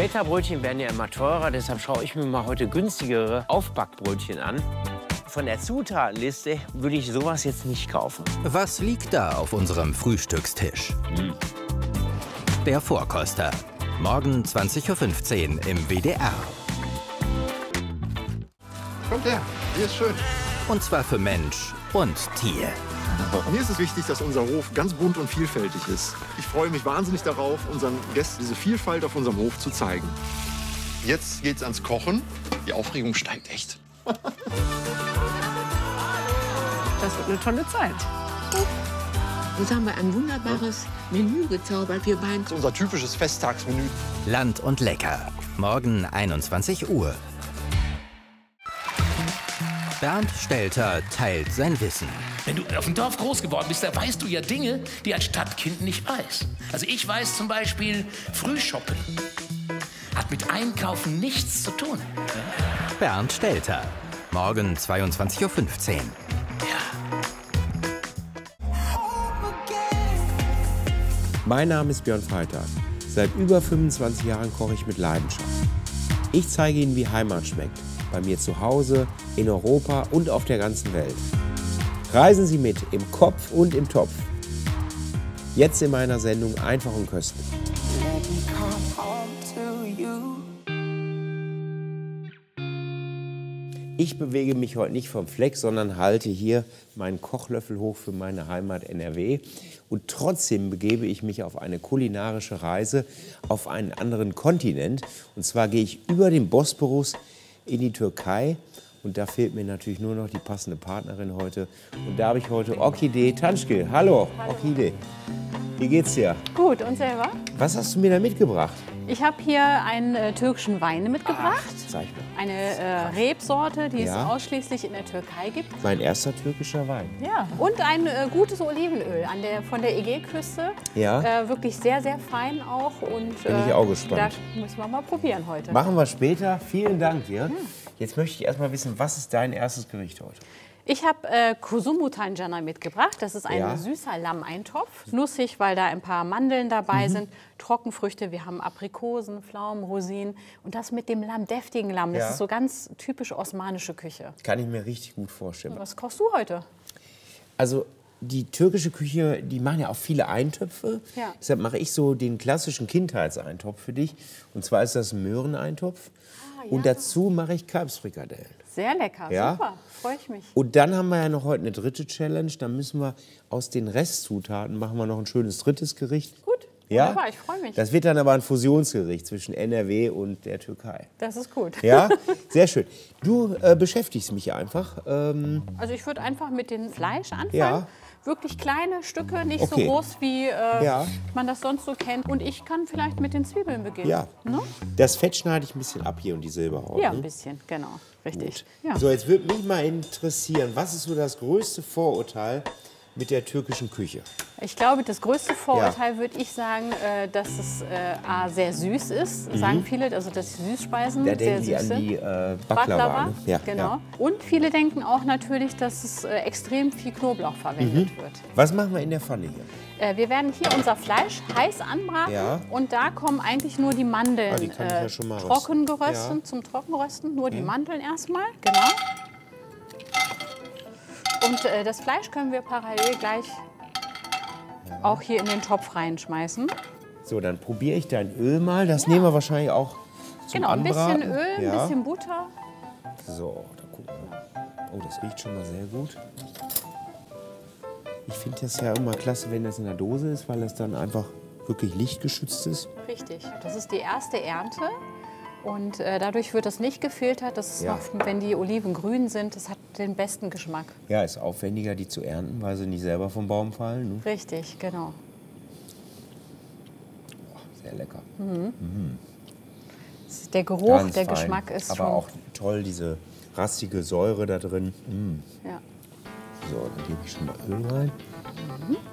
Feta-Brötchen werden ja immer teurer, deshalb schaue ich mir mal heute günstigere Aufbackbrötchen an. Von der Zutatenliste würde ich sowas jetzt nicht kaufen. Was liegt da auf unserem Frühstückstisch? Der Vorkoster. Morgen 20:15 Uhr im WDR. Kommt her, hier ist schön. Und zwar für Mensch und Tier. Mir ist es wichtig, dass unser Hof ganz bunt und vielfältig ist. Ich freue mich wahnsinnig darauf, unseren Gästen diese Vielfalt auf unserem Hof zu zeigen. Jetzt geht's ans Kochen. Die Aufregung steigt echt. Das wird eine tolle Zeit. Jetzt haben wir ein wunderbares Menü gezaubert, wir beiden. Das ist unser typisches Festtagsmenü. Land und lecker. Morgen 21 Uhr. Bernd Stelter teilt sein Wissen. Wenn du auf dem Dorf groß geworden bist, da weißt du ja Dinge, die ein Stadtkind nicht weiß. Also ich weiß zum Beispiel, Frühshoppen hat mit Einkaufen nichts zu tun. Bernd Stelter. Morgen 22:15 Uhr. Mein Name ist Björn Freitag. Seit über 25 Jahren koche ich mit Leidenschaft. Ich zeige Ihnen, wie Heimat schmeckt. Bei mir zu Hause, in Europa und auf der ganzen Welt. Reisen Sie mit, im Kopf und im Topf. Jetzt in meiner Sendung Einfach und köstlich. Ich bewege mich heute nicht vom Fleck, sondern halte hier meinen Kochlöffel hoch für meine Heimat NRW. Und trotzdem begebe ich mich auf eine kulinarische Reise auf einen anderen Kontinent. Und zwar gehe ich über den Bosporus in die Türkei. Und da fehlt mir natürlich nur noch die passende Partnerin heute. Und da habe ich heute Orchidee Tanschke. Hallo, Orchidee. Wie geht's dir? Gut, und selber? Was hast du mir da mitgebracht? Ich habe hier einen türkischen Wein mitgebracht. Ach, zeig mal. Eine Rebsorte, die Ja. es ausschließlich in der Türkei gibt. Mein erster türkischer Wein. Ja. Und ein gutes Olivenöl von der Ägäküste. Ja. Wirklich sehr, sehr fein auch. Und, Bin ich auch gespannt. Das müssen wir mal probieren heute. Machen wir später. Vielen Dank dir. Jetzt möchte ich erst mal wissen, was ist dein erstes Gericht heute? Ich habe Kusumu Tanjana mitgebracht. Das ist ein Ja. süßer Lammeintopf. Nussig, weil da ein paar Mandeln dabei sind. Trockenfrüchte, wir haben Aprikosen, Pflaumen, Rosinen. Und das mit dem Lamm, deftigen Lamm. Das Ja. ist so ganz typisch osmanische Küche. Kann ich mir richtig gut vorstellen. Was kochst du heute? Also die türkische Küche, die machen ja auch viele Eintöpfe. Ja. Deshalb mache ich so den klassischen Kindheitseintopf für dich. Und zwar ist das ein Möhreneintopf. Und dazu mache ich Kalbsfrikadellen. Sehr lecker, Ja. super, freue ich mich. Und dann haben wir ja noch heute eine dritte Challenge. Da müssen wir aus den Restzutaten machen wir noch ein schönes drittes Gericht. Gut, Ja? wunderbar, ich freue mich. Das wird dann aber ein Fusionsgericht zwischen NRW und der Türkei. Das ist gut. Ja, sehr schön. Du beschäftigst mich einfach. Also ich würde einfach mit dem Fleisch anfangen. Ja. Wirklich kleine Stücke, nicht Okay. so groß, wie Ja. man das sonst so kennt. Und ich kann vielleicht mit den Zwiebeln beginnen. Ja. Ne? Das Fett schneide ich ein bisschen ab hier und die Silberhaut. Ja, ne? ein bisschen, genau. Richtig. Gut. Ja. So, jetzt würde mich mal interessieren, was ist so das größte Vorurteil mit der türkischen Küche? Ich glaube, das größte Vorurteil würde ich sagen, dass es A, sehr süß ist. Sagen viele, also dass die Süßspeisen Da sehr denken die süß an sind. die Baklava. Ne? Ja, genau. ja. Und viele denken auch natürlich, dass es extrem viel Knoblauch verwendet wird. Was machen wir in der Pfanne hier? Wir werden hier unser Fleisch heiß anbraten Ja. und da kommen eigentlich nur die Mandeln die kann ich ja schon mal trocken rösten. geröstet, Ja. zum Trockenrösten. Nur die Mandeln erstmal, genau. Und das Fleisch können wir parallel gleich auch hier in den Topf reinschmeißen. So, dann probiere ich dein Öl mal. Das nehmen wir wahrscheinlich auch zum Genau, ein Anbraten. bisschen Öl, ein Ja. bisschen Butter. So, da gucken wir. Oh, das riecht schon mal sehr gut. Ich finde das ja immer klasse, wenn das in der Dose ist, weil das dann einfach wirklich lichtgeschützt ist. Richtig, das ist die erste Ernte. Und dadurch wird das nicht gefiltert. Das ist Ja. noch, wenn die Oliven grün sind, das hat den besten Geschmack. Ja, ist aufwendiger, die zu ernten, weil sie nicht selber vom Baum fallen. Ne? Richtig, genau. Sehr lecker. Der Geruch, Ganz der fein. Geschmack ist Aber schon... auch toll, diese rassige Säure da drin. Ja. So, dann gebe ich schon mal Öl rein.